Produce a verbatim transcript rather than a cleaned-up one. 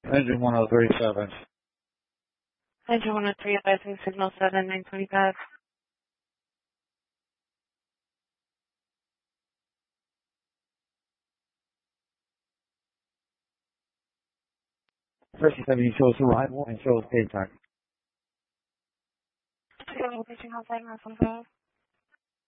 Engine one oh three seven. Engine one oh three, advising signal seven nine twenty-five. First seventy shows arrival and shows daytime. Location outside Marshall Drive.